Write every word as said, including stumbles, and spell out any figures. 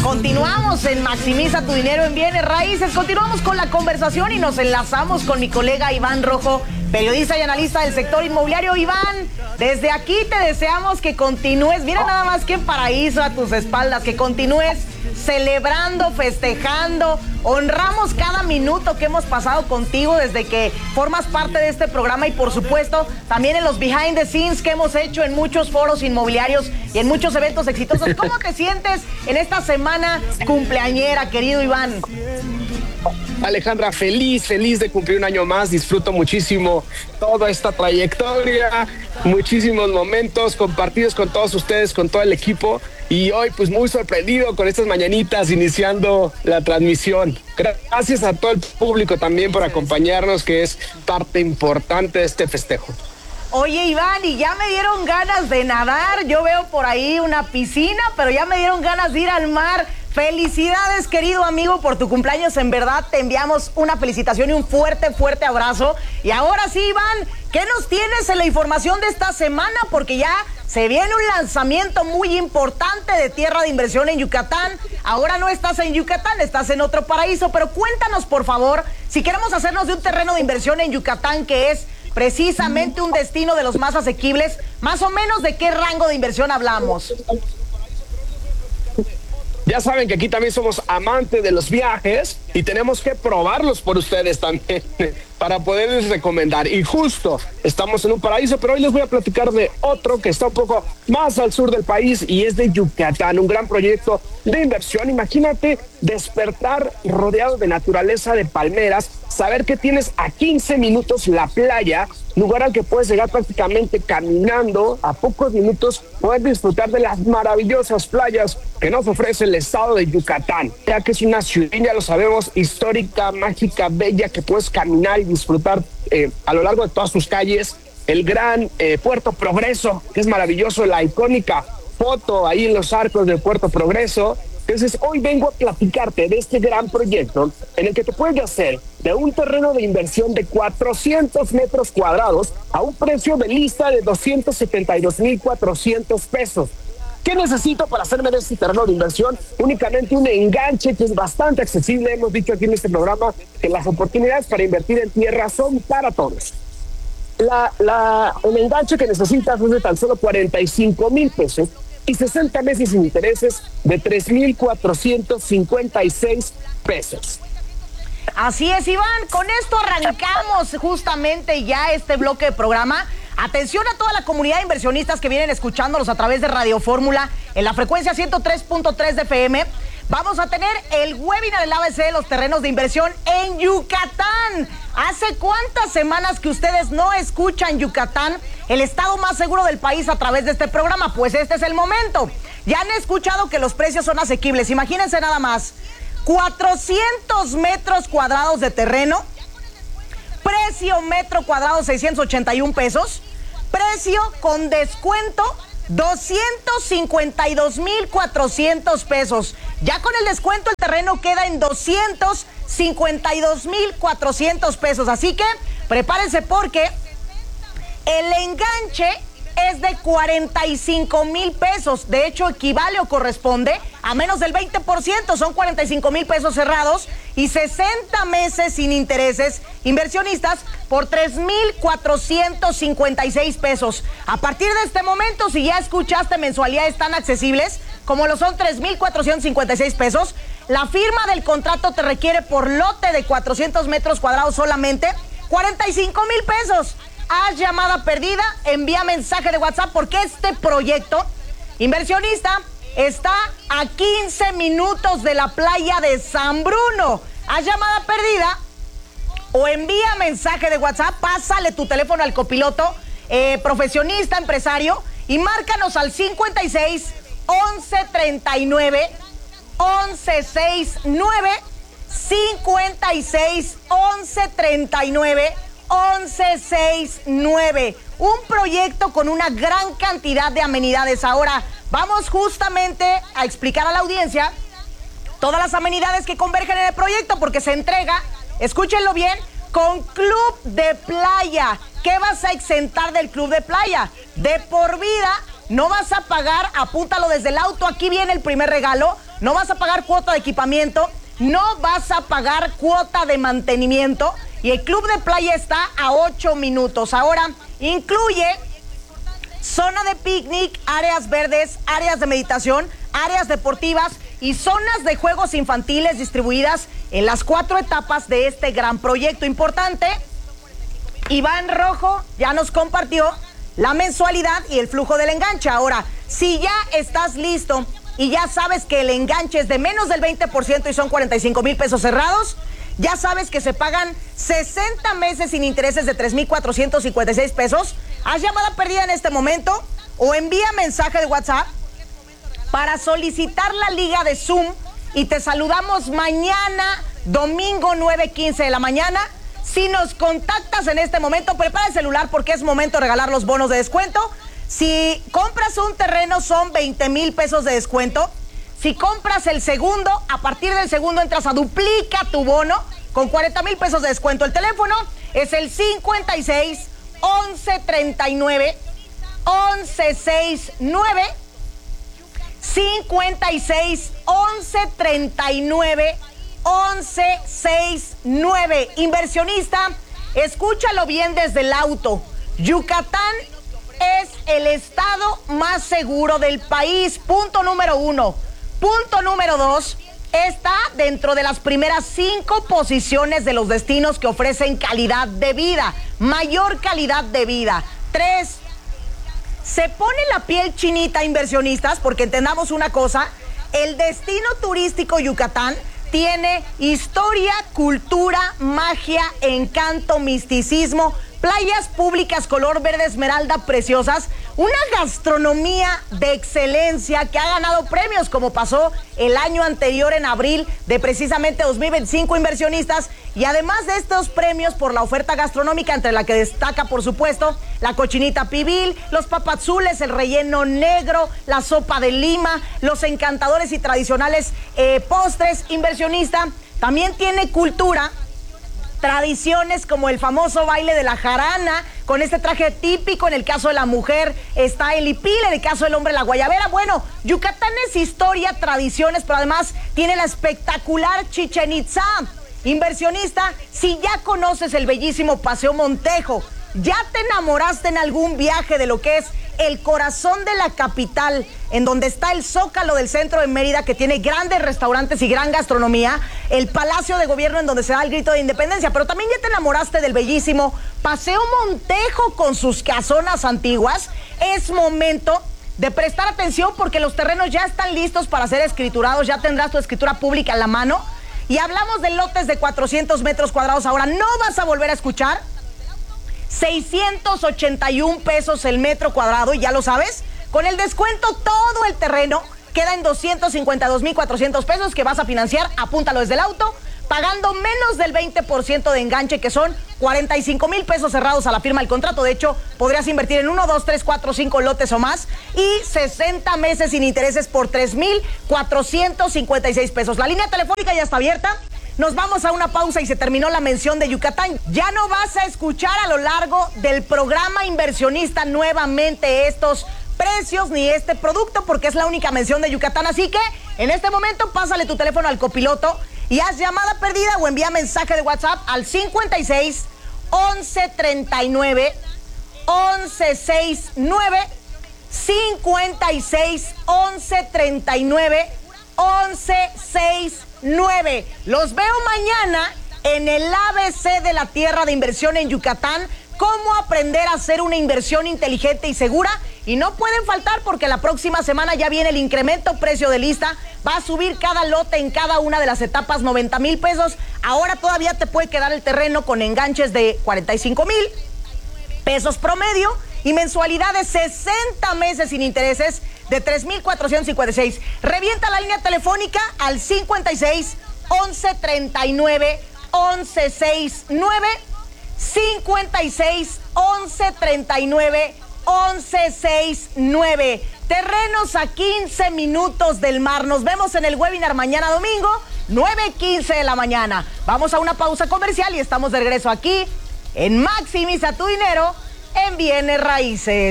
Continuamos en Maximiza tu dinero en bienes raíces. Continuamos con la conversación y nos enlazamos con mi colega Iván Rojo, periodista y analista del sector inmobiliario. Iván, desde aquí te deseamos que continúes, mira nada más qué paraíso a tus espaldas, que continúes celebrando, festejando. Honramos cada minuto que hemos pasado contigo desde que formas parte de este programa y por supuesto también en los behind the scenes que hemos hecho en muchos foros inmobiliarios y en muchos eventos exitosos. ¿Cómo te sientes en esta semana cumpleañera, querido Iván? Alejandra, feliz, feliz de cumplir un año más. Disfruto muchísimo toda esta trayectoria, muchísimos momentos compartidos con todos ustedes, con todo el equipo. Y hoy, pues, muy sorprendido con estas mañanitas iniciando la transmisión. Gracias a todo el público también por acompañarnos, que es parte importante de este festejo. Oye, Iván, y ya me dieron ganas de nadar. Yo veo por ahí una piscina, pero ya me dieron ganas de ir al mar. Felicidades, querido amigo, por tu cumpleaños. En verdad, te enviamos una felicitación y un fuerte, fuerte abrazo. Y ahora sí, Iván, ¿qué nos tienes en la información de esta semana? Porque ya se viene un lanzamiento muy importante de tierra de inversión en Yucatán. Ahora no estás en Yucatán, estás en otro paraíso. Pero cuéntanos, por favor, si queremos hacernos de un terreno de inversión en Yucatán, que es precisamente un destino de los más asequibles, más o menos, ¿de qué rango de inversión hablamos? Ya saben que aquí también somos amantes de los viajes y tenemos que probarlos por ustedes también para poderles recomendar. Y justo estamos en un paraíso, pero hoy les voy a platicar de otro que está un poco más al sur del país y es de Yucatán, un gran proyecto de inversión. Imagínate despertar rodeado de naturaleza, de palmeras, saber que tienes a quince minutos la playa, lugar al que puedes llegar prácticamente caminando. A pocos minutos puedes disfrutar de las maravillosas playas que nos ofrece el estado de Yucatán, ya que es una ciudad, ya lo sabemos, histórica, mágica, bella, que puedes caminar y disfrutar eh, a lo largo de todas sus calles. El gran eh, Puerto Progreso, que es maravilloso, la icónica foto ahí en los arcos del Puerto Progreso. Entonces, hoy vengo a platicarte de este gran proyecto en el que te puedes hacer de un terreno de inversión de cuatrocientos metros cuadrados a un precio de lista de doscientos setenta y dos mil cuatrocientos pesos. ¿Qué necesito para hacerme de este terreno de inversión? Únicamente un enganche que es bastante accesible. Hemos dicho aquí en este programa que las oportunidades para invertir en tierra son para todos. La, la, el enganche que necesitas es de tan solo cuarenta y cinco mil pesos y sesenta meses sin intereses de tres mil cuatrocientos cincuenta y seis pesos. Así es, Iván, con esto arrancamos justamente ya este bloque de programa. Atención a toda la comunidad de inversionistas que vienen escuchándonos a través de Radio Fórmula en la frecuencia ciento tres punto tres de F M. Vamos a tener el webinar del A B C de los terrenos de inversión en Yucatán. ¿Hace cuántas semanas que ustedes no escuchan Yucatán, el estado más seguro del país, a través de este programa? Pues este es el momento. Ya han escuchado que los precios son asequibles. Imagínense nada más, cuatrocientos metros cuadrados de terreno, precio metro cuadrado seiscientos ochenta y un pesos, precio con descuento doscientos cincuenta y dos mil cuatrocientos pesos. Ya con el descuento el terreno queda en doscientos cincuenta y dos mil cuatrocientos pesos. Así que prepárense porque el enganche es de cuarenta y cinco mil pesos. De hecho, equivale o corresponde a menos del veinte por ciento. Son cuarenta y cinco mil pesos cerrados y sesenta meses sin intereses. Inversionistas por tres mil cuatrocientos cincuenta y seis pesos. A partir de este momento, si ya escuchaste mensualidades tan accesibles como lo son tres mil cuatrocientos cincuenta y seis pesos, la firma del contrato te requiere por lote de cuatrocientos metros cuadrados solamente cuarenta y cinco mil pesos. Haz llamada perdida, envía mensaje de WhatsApp porque este proyecto, inversionista, está a quince minutos de la playa de San Bruno. Haz llamada perdida o envía mensaje de WhatsApp, pásale tu teléfono al copiloto, eh, profesionista, empresario, y márcanos al cincuenta y seis, once treinta y nueve, once sesenta y nueve, cincuenta y seis, once treinta y nueve, once sesenta y nueve. Un proyecto con una gran cantidad de amenidades. Ahora vamos justamente a explicar a la audiencia todas las amenidades que convergen en el proyecto, porque se entrega, escúchenlo bien, con club de playa. ¿Qué vas a exentar del club de playa? De por vida no vas a pagar, apúntalo desde el auto, aquí viene el primer regalo, no vas a pagar cuota de equipamiento, no vas a pagar cuota de mantenimiento y el club de playa está a ocho minutos. Ahora, incluye zona de picnic, áreas verdes, áreas de meditación, áreas deportivas y zonas de juegos infantiles distribuidas en las cuatro etapas de este gran proyecto. Importante, Iván Rojo ya nos compartió la mensualidad y el flujo del enganche. Ahora, si ya estás listo y ya sabes que el enganche es de menos del veinte por ciento y son cuarenta y cinco mil pesos cerrados, ya sabes que se pagan sesenta meses sin intereses de tres mil cuatrocientos cincuenta y seis pesos. Haz llamada perdida en este momento o envía mensaje de WhatsApp para solicitar la liga de Zoom y te saludamos mañana, domingo nueve quince de la mañana. Si nos contactas en este momento, prepara el celular porque es momento de regalar los bonos de descuento. Si compras un terreno son veinte mil pesos de descuento. Si compras el segundo, a partir del segundo entras a duplica tu bono con cuarenta mil pesos de descuento. El teléfono es el cincuenta y seis, once treinta y nueve, once sesenta y nueve, cincuenta y seis, once treinta y nueve, once sesenta y nueve. Inversionista, escúchalo bien desde el auto. Yucatán es el estado más seguro del país. Punto número uno. Punto número dos, está dentro de las primeras cinco posiciones de los destinos que ofrecen calidad de vida, mayor calidad de vida. Tres, se pone la piel chinita, inversionistas, porque entendamos una cosa, el destino turístico Yucatán tiene historia, cultura, magia, encanto, misticismo, playas públicas color verde esmeralda preciosas, una gastronomía de excelencia que ha ganado premios como pasó el año anterior en abril de precisamente dos mil veinticinco, inversionistas, y además de estos premios por la oferta gastronómica, entre la que destaca por supuesto la cochinita pibil, los papazules, el relleno negro, la sopa de lima, los encantadores y tradicionales eh, postres. Inversionista también tiene cultura, tradiciones como el famoso baile de la jarana, con este traje típico. En el caso de la mujer está el hipil, en el caso del hombre la guayabera. Bueno, Yucatán es historia, tradiciones, pero además tiene la espectacular Chichén Itzá. Inversionista, si ya conoces el bellísimo Paseo Montejo, ya te enamoraste en algún viaje de lo que es el corazón de la capital, en donde está el Zócalo del centro de Mérida, que tiene grandes restaurantes y gran gastronomía, el Palacio de Gobierno, en donde se da el grito de independencia, pero también ya te enamoraste del bellísimo Paseo Montejo con sus casonas antiguas. Es momento de prestar atención porque los terrenos ya están listos para ser escriturados, ya tendrás tu escritura pública en la mano, y hablamos de lotes de cuatrocientos metros cuadrados. Ahora no vas a volver a escuchar seiscientos ochenta y un pesos el metro cuadrado, y ya lo sabes, con el descuento todo el terreno queda en doscientos cincuenta y dos mil cuatrocientos pesos que vas a financiar, apúntalo desde el auto, pagando menos del veinte por ciento de enganche, que son cuarenta y cinco mil pesos cerrados a la firma del contrato. De hecho, podrías invertir en uno, dos, tres, cuatro, cinco lotes o más, y sesenta meses sin intereses por tres mil cuatrocientos cincuenta y seis pesos. La línea telefónica ya está abierta. Nos vamos a una pausa y se terminó la mención de Yucatán. Ya no vas a escuchar a lo largo del programa, inversionista, nuevamente estos precios ni este producto, porque es la única mención de Yucatán. Así que en este momento pásale tu teléfono al copiloto y haz llamada perdida o envía mensaje de WhatsApp al cincuenta y seis, once treinta y nueve, once sesenta y nueve, cincuenta y seis, once treinta y nueve, once sesenta y nueve. Los veo mañana en el A B C de la tierra de inversión en Yucatán. Cómo aprender a hacer una inversión inteligente y segura. Y no pueden faltar porque la próxima semana ya viene el incremento precio de lista. Va a subir cada lote en cada una de las etapas noventa mil pesos. Ahora todavía te puede quedar el terreno con enganches de cuarenta y cinco mil pesos promedio y mensualidades sesenta meses sin intereses de tres mil cuatrocientos cincuenta y seis. Revienta la línea telefónica al cincuenta y seis, once treinta y nueve, once sesenta y nueve, cincuenta y seis, once treinta y nueve, once sesenta y nueve. Terrenos a quince minutos del mar. Nos vemos en el webinar mañana domingo, nueve quince de la mañana. Vamos a una pausa comercial y estamos de regreso aquí en Maximiza tu Dinero en Bienes Raíces.